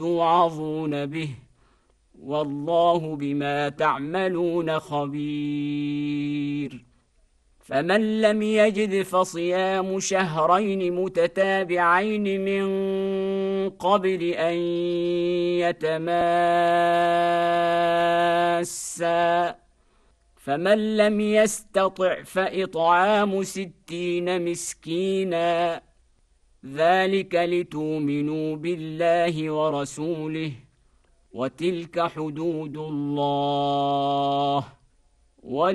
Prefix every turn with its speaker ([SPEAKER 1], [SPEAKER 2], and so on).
[SPEAKER 1] توعظون به، والله بما تعملون خبير. فمن لم يجد فصيام شهرين متتابعين من قبل أن يتماسا، فمن لم يستطع فإطعام 60 مسكينا، ذلك لتؤمنوا بالله ورسوله، وتلك حدود الله.